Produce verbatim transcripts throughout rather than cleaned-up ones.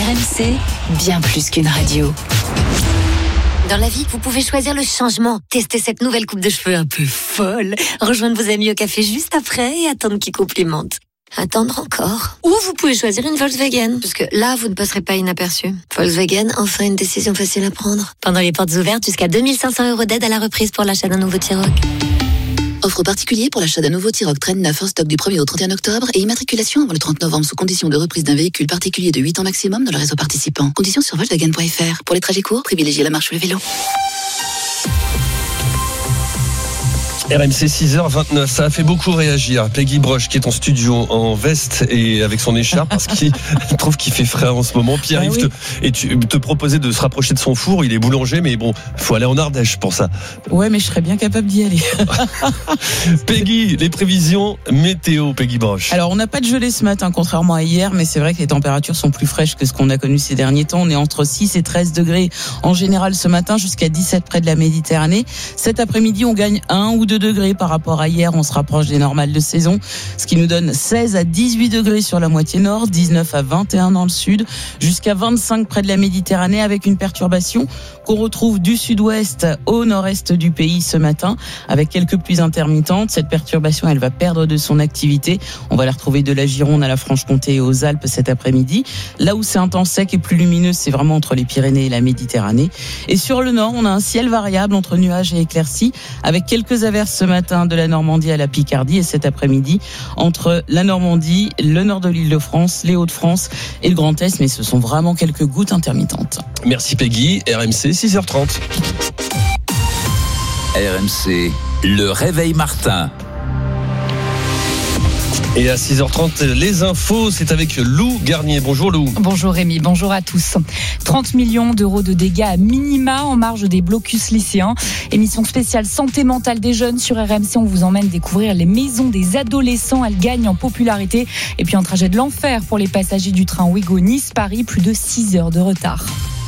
R M C, bien plus qu'une radio. Dans la vie, vous pouvez choisir le changement. Testez cette nouvelle coupe de cheveux un peu folle. Rejoindre vos amis au café juste après et attendre qu'ils complimentent. Attendre encore. Ou vous pouvez choisir une Volkswagen. Parce que là, vous ne passerez pas inaperçu. Volkswagen, enfin une décision facile à prendre. Pendant les portes ouvertes, jusqu'à deux mille cinq cents euros d'aide à la reprise pour l'achat d'un nouveau T-Roc. Offre particulier pour l'achat d'un nouveau T-Roc Traîne neuf en stock du premier au trente et un octobre et immatriculation avant le trente novembre sous condition de reprise d'un véhicule particulier de huit ans maximum dans le réseau participant. Conditions sur Volkswagen point F R. Pour les trajets courts, privilégiez la marche ou le vélo. R M C six heures vingt-neuf, ça a fait beaucoup réagir. Peggy Broche qui est en studio en veste et avec son écharpe parce qu'il trouve qu'il fait frais en ce moment. Pierre-Yves ah oui. te, et tu, te proposait de se rapprocher de son four. Il est boulanger, mais bon, faut aller en Ardèche pour ça. Ouais, mais je serais bien capable d'y aller. Peggy, les prévisions météo, Peggy Broche. Alors, on n'a pas de gelée ce matin, contrairement à hier, mais c'est vrai que les températures sont plus fraîches que ce qu'on a connu ces derniers temps. On est entre six et treize degrés en général ce matin, jusqu'à dix-sept près de la Méditerranée. Cet après-midi, on gagne un ou deux degrés par rapport à hier, on se rapproche des normales de saison, ce qui nous donne seize à dix-huit degrés sur la moitié nord, dix-neuf à vingt et un dans le sud, jusqu'à vingt-cinq près de la Méditerranée, avec une perturbation qu'on retrouve du sud-ouest au nord-est du pays ce matin, avec quelques pluies intermittentes. Cette perturbation, elle va perdre de son activité. On va la retrouver de la Gironde à la Franche-Comté et aux Alpes cet après-midi. Là où c'est un temps sec et plus lumineux, c'est vraiment entre les Pyrénées et la Méditerranée. Et sur le nord, on a un ciel variable entre nuages et éclaircies, avec quelques averses ce matin de la Normandie à la Picardie et cet après-midi entre la Normandie, le nord de l'Île-de-France, les Hauts-de-France et le Grand Est, mais ce sont vraiment quelques gouttes intermittentes. Merci Peggy, R M C six heures trente. R M C, le réveil Martin. Et à six heures trente, les infos, c'est avec Lou Garnier. Bonjour Lou. Bonjour Rémi, bonjour à tous. trente millions d'euros de dégâts à minima en marge des blocus lycéens. Émission spéciale santé mentale des jeunes sur R M C. On vous emmène découvrir les maisons des adolescents. Elles gagnent en popularité. Et puis un trajet de l'enfer pour les passagers du train Ouigo Nice-Paris. Plus de six heures de retard.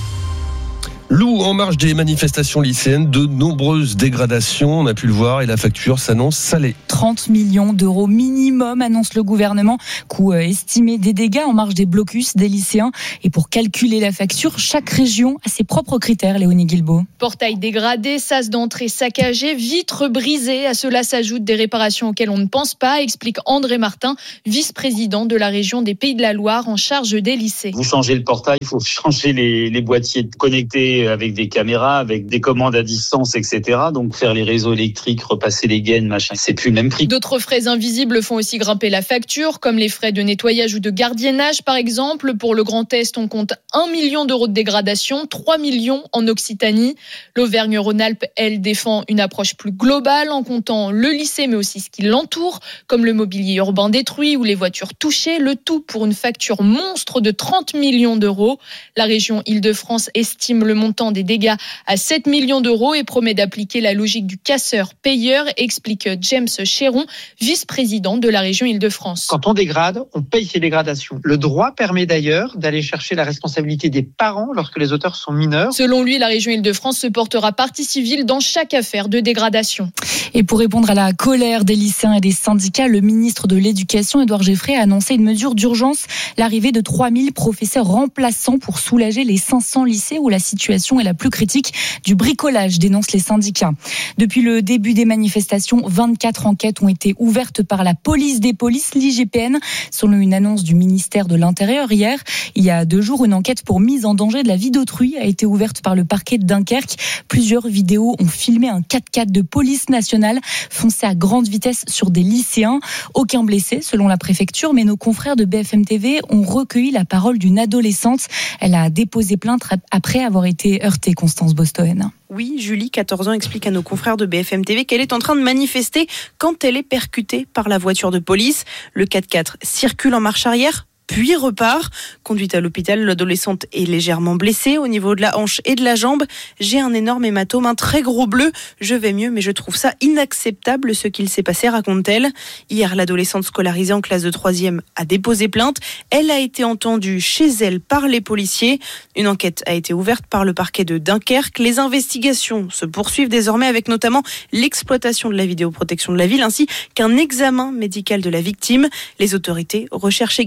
Lou, en marge des manifestations lycéennes, de nombreuses dégradations, on a pu le voir, et la facture s'annonce salée. trente millions d'euros minimum, annonce le gouvernement. Coût estimé des dégâts en marge des blocus des lycéens. Et pour calculer la facture, chaque région a ses propres critères, Léonie Guilbault. Portail dégradé, sas d'entrée saccagé, vitres brisées. À cela s'ajoutent des réparations auxquelles on ne pense pas, explique André Martin, vice-président de la région des Pays de la Loire en charge des lycées. Vous changez le portail, il faut changer les, les boîtiers connectés avec des caméras, avec des commandes à distance, et cetera. Donc faire les réseaux électriques, repasser les gaines, machin, c'est plus le même prix. D'autres frais invisibles font aussi grimper la facture, comme les frais de nettoyage ou de gardiennage par exemple. Pour le Grand Est, on compte un million d'euros de dégradation, trois millions en Occitanie. L'Auvergne-Rhône-Alpes, elle, défend une approche plus globale en comptant le lycée mais aussi ce qui l'entoure, comme le mobilier urbain détruit ou les voitures touchées, le tout pour une facture monstre de trente millions d'euros. La région Île-de-France estime le montant des dégâts à sept millions d'euros et promet d'appliquer la logique du casseur-payeur, explique James Chéron, vice-président de la région Île-de-France. Quand on dégrade, on paye ses dégradations. Le droit permet d'ailleurs d'aller chercher la responsabilité des parents lorsque les auteurs sont mineurs. Selon lui, la région Île-de-France se portera partie civile dans chaque affaire de dégradation. Et pour répondre à la colère des lycéens et des syndicats, le ministre de l'Éducation, Édouard Geoffrey, a annoncé une mesure d'urgence, l'arrivée de trois mille professeurs remplaçants pour soulager les cinq cents lycées où la situation est la plus critique. Du bricolage, dénoncent les syndicats. Depuis le début des manifestations, vingt-quatre enquêtes ont été ouvertes par la police des polices, l'I G P N, selon une annonce du ministère de l'Intérieur hier. Il y a deux jours, une enquête pour mise en danger de la vie d'autrui a été ouverte par le parquet de Dunkerque. Plusieurs vidéos ont filmé un quatre-quatre de police nationale foncer à grande vitesse sur des lycéens. Aucun blessé, selon la préfecture, mais nos confrères de B F M T V ont recueilli la parole d'une adolescente. Elle a déposé plainte après avoir été heurtée, Constance Bostoen. Oui, Julie, quatorze ans, explique à nos confrères de B F M T V qu'elle est en train de manifester quand elle est percutée par la voiture de police. Le quatre-quatre circule en marche arrière, puis repart. Conduite à l'hôpital, l'adolescente est légèrement blessée au niveau de la hanche et de la jambe. J'ai un énorme hématome, un très gros bleu. Je vais mieux, mais je trouve ça inacceptable ce qu'il s'est passé, raconte-t-elle. Hier, l'adolescente scolarisée en classe de troisième a déposé plainte. Elle a été entendue chez elle par les policiers. Une enquête a été ouverte par le parquet de Dunkerque. Les investigations se poursuivent désormais avec notamment l'exploitation de la vidéoprotection de la ville ainsi qu'un examen médical de la victime. Les autorités recherchent également des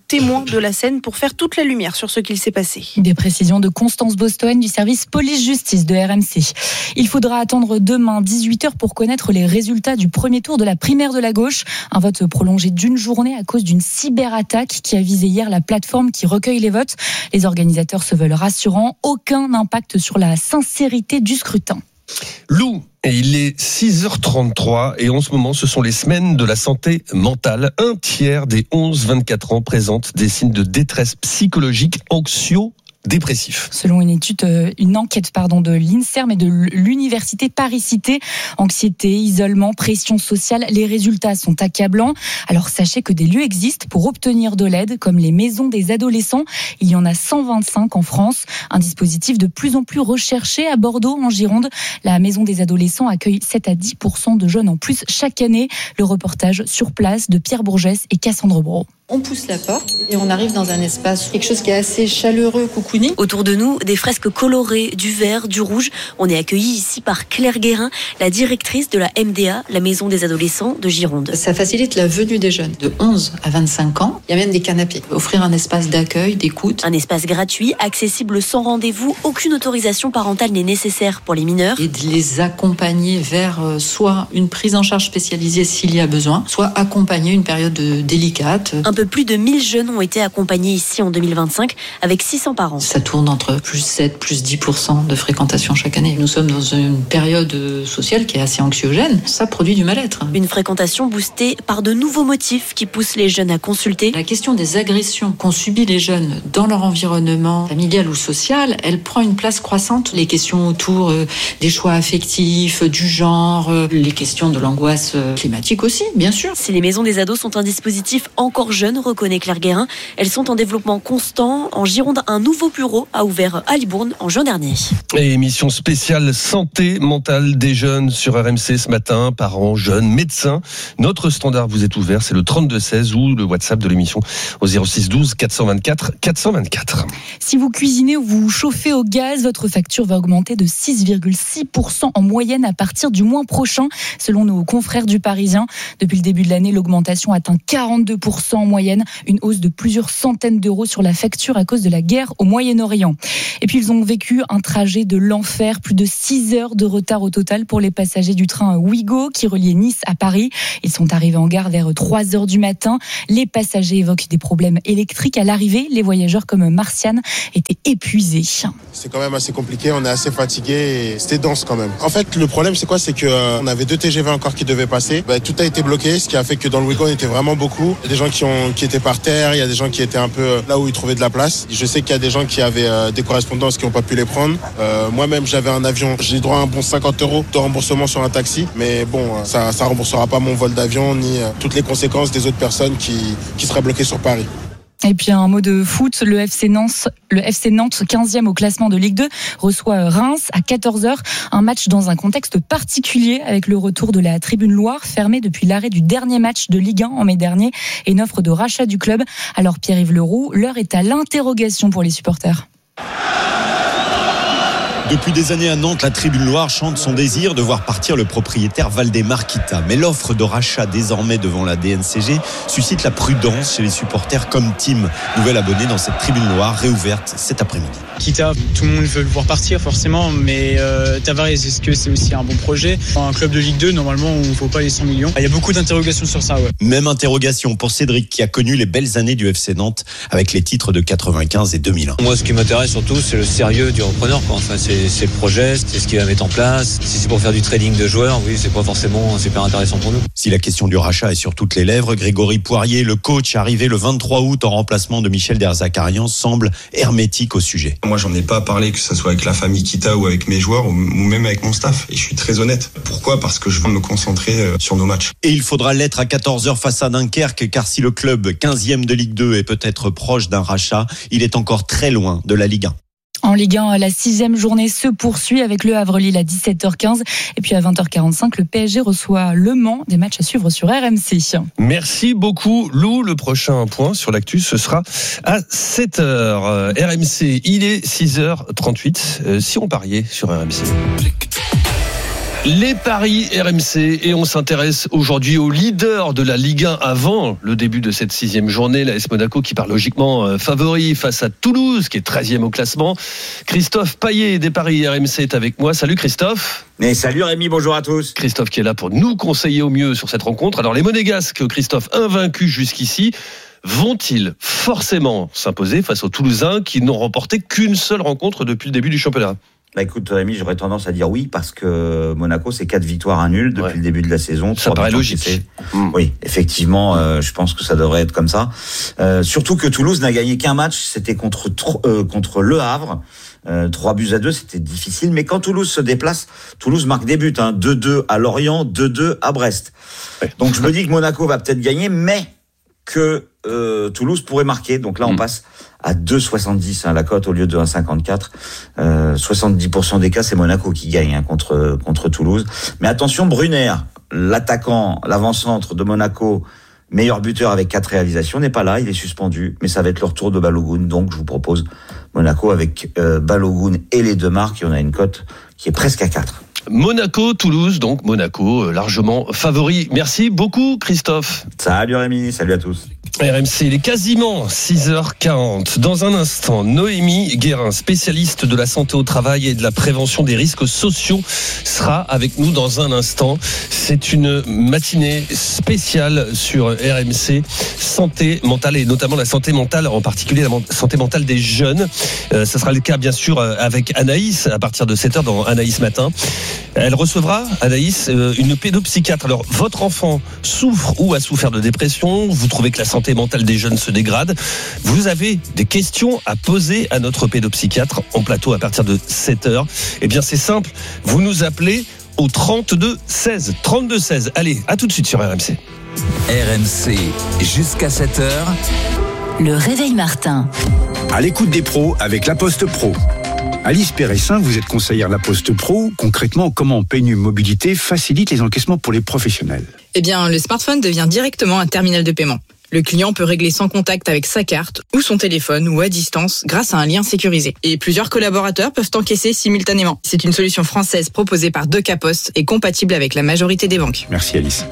témoin de la scène pour faire toute la lumière sur ce qu'il s'est passé. Des précisions de Constance Bostoen du service police-justice de R M C. Il faudra attendre demain dix-huit heures pour connaître les résultats du premier tour de la primaire de la gauche. Un vote prolongé d'une journée à cause d'une cyberattaque qui a visé hier la plateforme qui recueille les votes. Les organisateurs se veulent rassurants. Aucun impact sur la sincérité du scrutin. Lou, et il est six heures trente-trois et en ce moment ce sont les semaines de la santé mentale. Un tiers des onze vingt-quatre ans présentent des signes de détresse psychologique anxio dépressif. Selon une étude, une enquête pardon de l'INSERM et de l'université Paris-Cité, anxiété, isolement, pression sociale, les résultats sont accablants. Alors sachez que des lieux existent pour obtenir de l'aide, comme les maisons des adolescents. Il y en a cent vingt-cinq en France, un dispositif de plus en plus recherché à Bordeaux, en Gironde. La maison des adolescents accueille sept à dix pour cent de jeunes en plus chaque année. Le reportage sur place de Pierre Bourgès et Cassandre Brault. On pousse la porte et on arrive dans un espace, quelque chose qui est assez chaleureux, cocooning. Autour de nous, des fresques colorées, du vert, du rouge. On est accueillis ici par Claire Guérin, la directrice de la M D A, la Maison des Adolescents de Gironde. Ça facilite la venue des jeunes de onze à vingt-cinq ans. Il y a même des canapés. Offrir un espace d'accueil, d'écoute. Un espace gratuit, accessible sans rendez-vous. Aucune autorisation parentale n'est nécessaire pour les mineurs. Et de les accompagner vers euh, soit une prise en charge spécialisée s'il y a besoin, soit accompagner une période euh, délicate. Un peu plus de mille jeunes ont été accompagnés ici en deux mille vingt-cinq avec six cents parents. Ça tourne entre plus sept, plus dix pour cent de fréquentation chaque année. Nous sommes dans une période sociale qui est assez anxiogène. Ça produit du mal-être. Une fréquentation boostée par de nouveaux motifs qui poussent les jeunes à consulter. La question des agressions qu'ont subies les jeunes dans leur environnement familial ou social, elle prend une place croissante. Les questions autour des choix affectifs, du genre, les questions de l'angoisse climatique aussi, bien sûr. Si les maisons des ados sont un dispositif encore jeune, reconnaît Claire Guérin, elles sont en développement constant. En Gironde, un nouveau bureau a ouvert à Libourne en juin dernier. Et émission spéciale santé mentale des jeunes sur R M C ce matin, parents, jeunes, médecins. Notre standard vous est ouvert, c'est le trente-deux seize ou le WhatsApp de l'émission au zéro six douze quatre cent vingt-quatre quatre cent vingt-quatre. Si vous cuisinez ou vous chauffez au gaz, votre facture va augmenter de six virgule six pour cent en moyenne à partir du mois prochain, selon nos confrères du Parisien. Depuis le début de l'année, l'augmentation atteint quarante-deux pour cent en moyenne, une hausse de plusieurs centaines d'euros sur la facture à cause de la guerre au Moyen-Orient. Et puis ils ont vécu un trajet de l'enfer, plus de six heures de retard au total pour les passagers du train Ouigo qui reliait Nice à Paris. Ils sont arrivés en gare vers trois heures du matin. Les passagers évoquent des problèmes électriques à l'arrivée. Les voyageurs comme Martiane étaient épuisés. C'est quand même assez compliqué, on est assez fatigué et c'était dense quand même. En fait, le problème c'est quoi? C'est que euh, on avait deux T G V encore qui devaient passer. Bah, tout a été bloqué, ce qui a fait que dans le Ouigo on était vraiment beaucoup. Il y a des gens qui ont qui étaient par terre, il y a des gens qui étaient un peu là où ils trouvaient de la place. Je sais qu'il y a des gens qui avaient euh, des correspondances qui n'ont pas pu les prendre. Euh, moi-même, j'avais un avion, j'ai droit à un bon cinquante euros de remboursement sur un taxi, mais bon, ça ça remboursera pas mon vol d'avion ni euh, toutes les conséquences des autres personnes qui qui seraient bloquées sur Paris. Et puis un mot de foot, le F C Nantes, le F C Nantes quinzième au classement de Ligue deux reçoit Reims à quatorze heures. Un match dans un contexte particulier avec le retour de la Tribune Loire fermée depuis l'arrêt du dernier match de Ligue un en mai dernier et une offre de rachat du club. Alors Pierre-Yves Leroux, l'heure est à l'interrogation pour les supporters. Depuis des années à Nantes, la Tribune Loire chante son désir de voir partir le propriétaire Valdemar Kita. Mais l'offre de rachat désormais devant la D N C G suscite la prudence chez les supporters comme Tim, nouvel abonné dans cette Tribune Loire réouverte cet après-midi. Kita, tout le monde veut le voir partir forcément, mais euh, Tavares, est-ce que c'est aussi un bon projet? Un club de Ligue deux, normalement, on ne vaut pas les cent millions. Il y a beaucoup d'interrogations sur ça, ouais. Même interrogation pour Cédric, qui a connu les belles années du F C Nantes avec les titres de quatre-vingt-quinze et deux mille un. Moi, ce qui m'intéresse surtout, c'est le sérieux du repreneur, quoi. Enfin, c'est C'est le projet, c'est ce qu'il va mettre en place. Si c'est pour faire du trading de joueurs, oui, c'est pas forcément super intéressant pour nous. Si la question du rachat est sur toutes les lèvres, Grégory Poirier, le coach arrivé le vingt-trois août en remplacement de Michel Derzakarian, semble hermétique au sujet. Moi, j'en ai pas parlé, que ce soit avec la famille Kita ou avec mes joueurs ou même avec mon staff. Et je suis très honnête. Pourquoi? Parce que je veux me concentrer sur nos matchs. Et il faudra l'être à quatorze heures face à Dunkerque, car si le club quinzième de Ligue deux est peut-être proche d'un rachat, il est encore très loin de la Ligue un. En Ligue un, la sixième journée se poursuit avec le Havre-Lille à dix-sept heures quinze. Et puis à vingt heures quarante-cinq, le P S G reçoit Le Mans. Des matchs à suivre sur R M C. Merci beaucoup, Lou. Le prochain point sur l'actu, ce sera à sept heures. R M C, il est six heures trente-huit. Euh, si on pariait sur R M C. Les paris R M C, et on s'intéresse aujourd'hui au leader de la Ligue un avant le début de cette sixième journée, l'A S Monaco qui part logiquement favori face à Toulouse qui est treizième au classement. Christophe Payet des paris R M C est avec moi. Salut Christophe. Et salut Rémi, bonjour à tous. Christophe qui est là pour nous conseiller au mieux sur cette rencontre. Alors les Monégasques, Christophe, invaincus jusqu'ici, vont-ils forcément s'imposer face aux Toulousains qui n'ont remporté qu'une seule rencontre depuis le début du championnat ? Bah écoute Rémi, j'aurais tendance à dire oui parce que Monaco c'est quatre victoires à nul depuis ouais. le début de la saison. Ça paraît logique. Mmh. Oui, effectivement, euh, je pense que ça devrait être comme ça. Euh, surtout que Toulouse n'a gagné qu'un match, c'était contre euh, contre Le Havre. Euh, trois buts à deux, c'était difficile. Mais quand Toulouse se déplace, Toulouse marque des buts. Hein, deux deux à Lorient, deux deux à Brest. Ouais. Donc je me dis que Monaco va peut-être gagner, mais que euh, Toulouse pourrait marquer. Donc là, on mmh. passe à deux virgule soixante-dix hein, la cote au lieu de un virgule cinquante-quatre. Euh, soixante-dix pour cent des cas, c'est Monaco qui gagne hein, contre contre Toulouse. Mais attention, Brunner, l'attaquant, l'avant-centre de Monaco, meilleur buteur avec quatre réalisations, n'est pas là, il est suspendu. Mais ça va être le retour de Balogun. Donc je vous propose Monaco avec euh, Balogun et les deux marques. Et on a une cote qui est presque à quatre. Monaco, Toulouse, donc Monaco largement favori. Merci beaucoup Christophe. Salut Rémi, salut à tous. R M C, il est quasiment six heures quarante. Dans un instant, Noémie Guérin, spécialiste de la santé au travail et de la prévention des risques sociaux, sera avec nous dans un instant. C'est une matinée spéciale sur R M C, santé mentale et notamment la santé mentale, en particulier la santé mentale des jeunes. Euh, ça sera le cas bien sûr avec Anaïs à partir de sept heures dans Anaïs Matin. Elle recevra, Anaïs, une pédopsychiatre. Alors, votre enfant souffre ou a souffert de dépression, vous trouvez que la santé mentale des jeunes se dégrade, vous avez des questions à poser à notre pédopsychiatre en plateau à partir de sept heures. Eh bien, c'est simple, vous nous appelez au trente-deux seize. trente-deux seize. Allez, à tout de suite sur R M C. R M C, jusqu'à sept heures. Le réveil Martin. À l'écoute des pros avec La Poste Pro. Alice Péressin, vous êtes conseillère de La Poste Pro. Concrètement, comment P N U Mobilité facilite les encaissements pour les professionnels ? Eh bien, le smartphone devient directement un terminal de paiement. Le client peut régler sans contact avec sa carte ou son téléphone ou à distance grâce à un lien sécurisé. Et plusieurs collaborateurs peuvent encaisser simultanément. C'est une solution française proposée par Deca Post et compatible avec la majorité des banques. Merci Alice.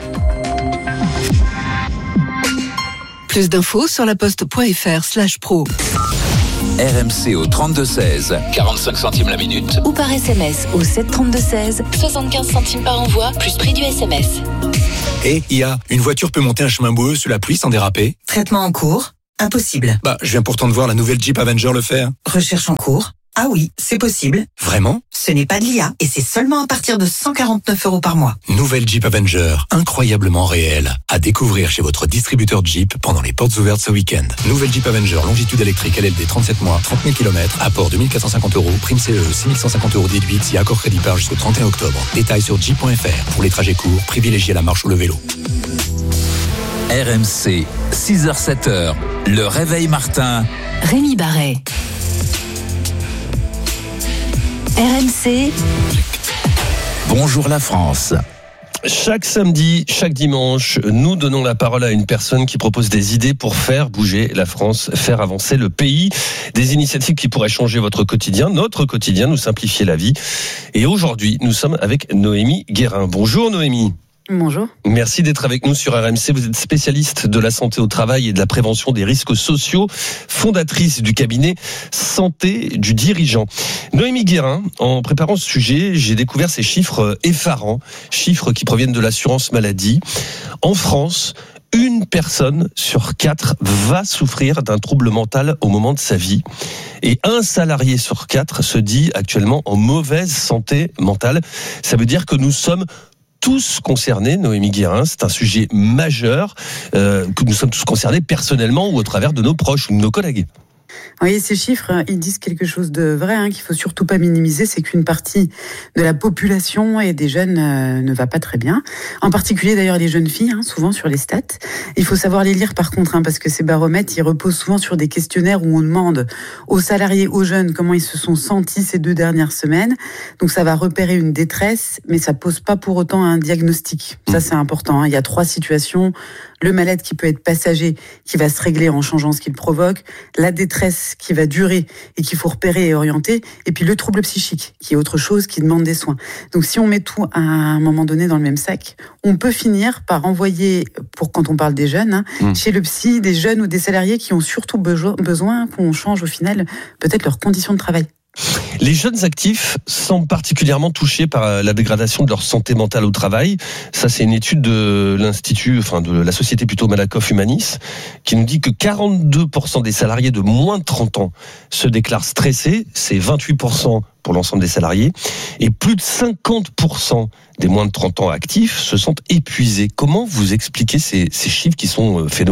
Plus d'infos sur laposte.fr slash pro. R M C au trente-deux seize, quarante-cinq centimes la minute. Ou par S M S au sept trente-deux seize, soixante-quinze centimes par envoi, plus prix du S M S. Et I A, une voiture peut monter un chemin boueux sous la pluie sans déraper ? Traitement en cours ? Impossible. Bah, je viens pourtant de voir la nouvelle Jeep Avenger le faire. Recherche en cours ? Ah oui, c'est possible. Vraiment ? Ce n'est pas de l'I A et c'est seulement à partir de cent quarante-neuf euros par mois. Nouvelle Jeep Avenger, incroyablement réelle. À découvrir chez votre distributeur Jeep pendant les portes ouvertes ce week-end. Nouvelle Jeep Avenger, longitude électrique L L D trente-sept mois, trente mille kilomètres, apport deux mille quatre cent cinquante euros, prime C E, six mille cent cinquante euros déduite si accord crédit par jusqu'au trente et un octobre. Détails sur jeep point f r. Pour les trajets courts, privilégiez la marche ou le vélo. R M C, six heures sept heures, le réveil Martin. Rémi Barret. R M C. Bonjour la France. Chaque samedi, chaque dimanche, nous donnons la parole à une personne qui propose des idées pour faire bouger la France, faire avancer le pays. Des initiatives qui pourraient changer votre quotidien, notre quotidien, nous simplifier la vie. Et aujourd'hui, nous sommes avec Noémie Guérin. Bonjour Noémie. Bonjour. Merci d'être avec nous sur R M C. Vous êtes spécialiste de la santé au travail et de la prévention des risques sociaux, fondatrice du cabinet Santé du Dirigeant. Noémie Guérin, en préparant ce sujet, j'ai découvert ces chiffres effarants, chiffres qui proviennent de l'assurance maladie. En France, une personne sur quatre va souffrir d'un trouble mental au moment de sa vie. Et un salarié sur quatre se dit actuellement en mauvaise santé mentale. Ça veut dire que nous sommes tous concernés, Noémie Guérin, c'est un sujet majeur, euh, que nous sommes tous concernés personnellement ou au travers de nos proches ou de nos collègues. Oui, ces chiffres, ils disent quelque chose de vrai, hein, qu'il faut surtout pas minimiser, c'est qu'une partie de la population et des jeunes euh, ne va pas très bien. En particulier d'ailleurs les jeunes filles, hein, souvent sur les stats. Il faut savoir les lire par contre, hein, parce que ces baromètres, ils reposent souvent sur des questionnaires où on demande aux salariés, aux jeunes, comment ils se sont sentis ces deux dernières semaines. Donc ça va repérer une détresse, mais ça pose pas pour autant un diagnostic. Ça c'est important, hein. Il y a trois situations. Le mal-être qui peut être passager, qui va se régler en changeant ce qu'il provoque. La détresse stress qui va durer et qu'il faut repérer et orienter, et puis le trouble psychique, qui est autre chose, qui demande des soins. Donc si on met tout à un moment donné dans le même sac, on peut finir par envoyer, pour quand on parle des jeunes, hein, mmh. chez le psy, des jeunes ou des salariés qui ont surtout besoin qu'on change au final peut-être leurs conditions de travail. Les jeunes actifs sont particulièrement touchés par la dégradation de leur santé mentale au travail. Ça, c'est une étude de l'Institut, enfin de la société plutôt Malakoff Humanis, qui nous dit que quarante-deux pour cent des salariés de moins de trente ans se déclarent stressés. C'est vingt-huit pour cent pour l'ensemble des salariés. Et plus de cinquante pour cent des moins de trente ans actifs se sentent épuisés. Comment vous expliquez ces, ces chiffres qui sont phénoménaux ?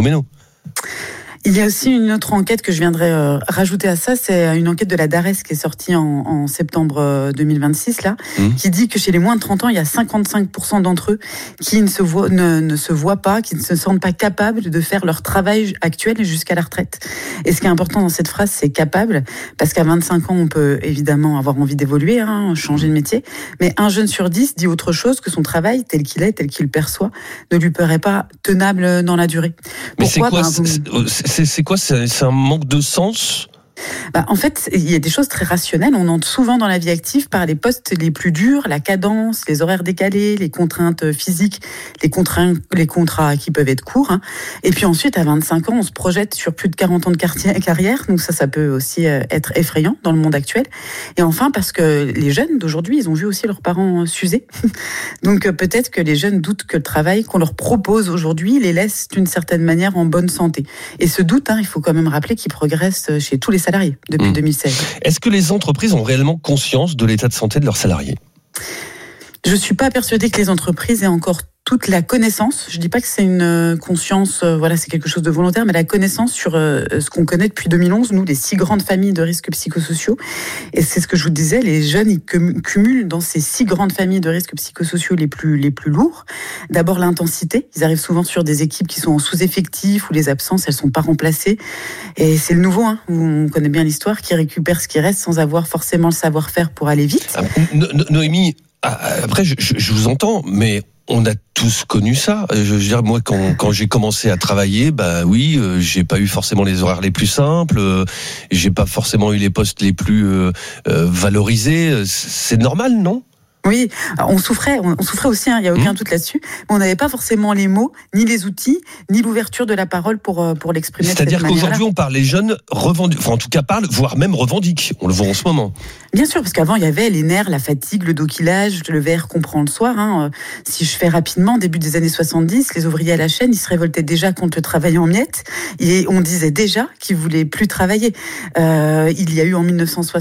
Il y a aussi une autre enquête que je viendrai euh, rajouter à ça, c'est une enquête de la DARES qui est sortie en, en septembre deux mille vingt-six, là, mmh. qui dit que chez les moins de trente ans, il y a cinquante-cinq pour cent d'entre eux qui ne se, voient, ne, ne se voient pas, qui ne se sentent pas capables de faire leur travail actuel jusqu'à la retraite. Et ce qui est important dans cette phrase, c'est capable, parce qu'à vingt-cinq ans, on peut évidemment avoir envie d'évoluer, hein, changer de métier, mais un jeune sur dix dit autre chose que son travail, tel qu'il est, tel qu'il le perçoit, ne lui paraît pas tenable dans la durée. Mais Pourquoi c'est quoi c'est, ben, c'est, c'est, c'est quoi c'est, c'est un manque de sens ? Bah, en fait, il y a des choses très rationnelles. On entre souvent dans la vie active par les postes les plus durs, la cadence, les horaires décalés, les contraintes physiques, les contraintes, les contrats qui peuvent être courts. Hein. Et puis ensuite, à vingt-cinq ans, on se projette sur plus de quarante ans de carrière. Donc ça, ça peut aussi être effrayant dans le monde actuel. Et enfin, parce que les jeunes d'aujourd'hui, ils ont vu aussi leurs parents s'user. Donc peut-être que les jeunes doutent que le travail qu'on leur propose aujourd'hui les laisse d'une certaine manière en bonne santé. Et ce doute, hein, il faut quand même rappeler qu'il progresse chez tous les salariés depuis mmh. deux mille seize. Est-ce que les entreprises ont réellement conscience de l'état de santé de leurs salariés ? Je ne suis pas persuadée que les entreprises aient encore toute la connaissance. Je ne dis pas que c'est une conscience, euh, voilà, c'est quelque chose de volontaire, mais la connaissance sur euh, ce qu'on connaît depuis deux mille onze, nous, les six grandes familles de risques psychosociaux. Et c'est ce que je vous disais, les jeunes, ils cumulent dans ces six grandes familles de risques psychosociaux les plus, les plus lourds. D'abord, l'intensité. Ils arrivent souvent sur des équipes qui sont en sous-effectif, où les absences, elles ne sont pas remplacées. Et c'est le nouveau, hein, où on connaît bien l'histoire, qui récupère ce qui reste sans avoir forcément le savoir-faire pour aller vite. Ah, no- no- Noémie, après, je, je, je vous entends, mais on a tous connu ça. Je veux dire, moi, quand, quand j'ai commencé à travailler, bah oui, euh, j'ai pas eu forcément les horaires les plus simples, euh, j'ai pas forcément eu les postes les plus euh, euh, valorisés. C'est normal, non ? Oui, on souffrait, on souffrait aussi, il hein, n'y a aucun mmh. doute là-dessus, mais on n'avait pas forcément les mots, ni les outils, ni l'ouverture de la parole pour, pour l'exprimer. C'est-à-dire qu'aujourd'hui, on parle, les jeunes revendiquent, enfin en tout cas parlent, voire même revendiquent, on le voit en ce moment. Bien sûr, parce qu'avant, il y avait les nerfs, la fatigue, le dos qui lâche, le verre qu'on prend le soir. Hein. Si je fais rapidement, début des années soixante-dix, les ouvriers à la chaîne, ils se révoltaient déjà contre le travail en miettes, et on disait déjà qu'ils voulaient plus travailler. Euh, il y a eu en mille neuf cent soixante